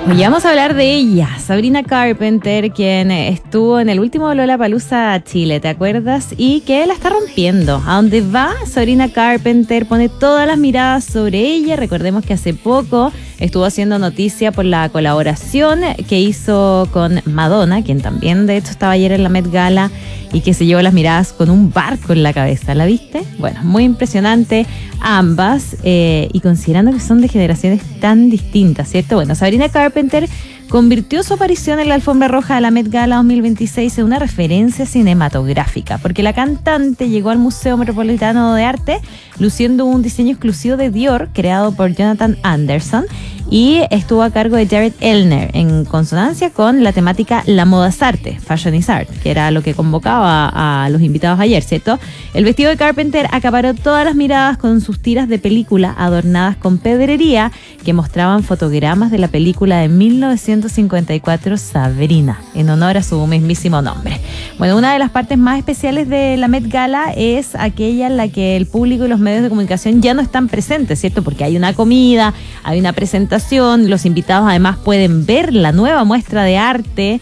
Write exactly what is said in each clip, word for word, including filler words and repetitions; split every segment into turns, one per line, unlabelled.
Hoy vamos a hablar de ella, Sabrina Carpenter, quien estuvo en el último Lollapalooza Chile, ¿te acuerdas? Y que la está rompiendo. A donde va, Sabrina Carpenter pone todas las miradas sobre ella. Recordemos que hace poco estuvo haciendo noticia por la colaboración que hizo con Madonna, quien también de hecho estaba ayer en la Met Gala y que se llevó las miradas con un barco en la cabeza. ¿La viste? Bueno, muy impresionante ambas, eh, y considerando que son de generaciones tan distintas, ¿cierto? Bueno, Sabrina Carpenter convirtió su aparición en la alfombra roja de la Met Gala dos mil veintiséis en una referencia cinematográfica, porque la cantante llegó al Museo Metropolitano de Arte luciendo un diseño exclusivo de Dior creado por Jonathan Anderson y estuvo a cargo de Jared Elner, en consonancia con la temática La moda es arte, Fashion is art, que era lo que convocaba a los invitados ayer, ¿cierto? El vestido de Carpenter acaparó todas las miradas con sus tiras de película adornadas con pedrería que mostraban fotogramas de la película de mil novecientos cincuenta y cuatro Sabrina, en honor a su mismísimo nombre. Bueno, una de las partes más especiales de la Met Gala es aquella en la que el público y los medios de comunicación ya no están presentes, ¿cierto? Porque hay una comida, hay una presentación, los invitados además pueden ver la nueva muestra de arte,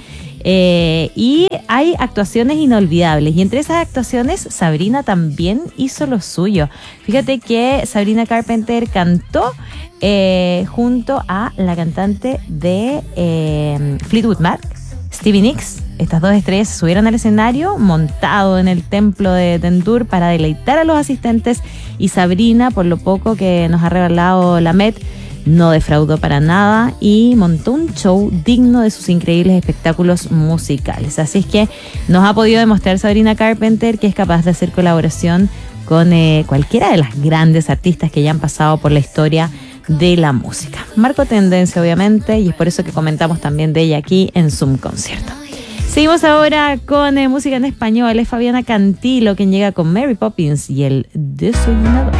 eh, y hay actuaciones inolvidables. Y entre esas actuaciones, Sabrina también hizo lo suyo. Fíjate que Sabrina Carpenter cantó eh, junto a la cantante de eh, Fleetwood Mac, Stevie Nicks. Estas dos estrellas se subieron al escenario montado en el templo de Dendur para deleitar a los asistentes, y Sabrina, por lo poco que nos ha revelado la Met, no defraudó para nada y montó un show digno de sus increíbles espectáculos musicales. Así es que nos ha podido demostrar Sabrina Carpenter que es capaz de hacer colaboración con eh, cualquiera de las grandes artistas que ya han pasado por la historia de la música. Marcó tendencia, obviamente, y es por eso que comentamos también de ella aquí en Zoom Concierto. Seguimos ahora con eh, música en español. Es Fabiana Cantilo quien llega con Mary Poppins y el Desollinador.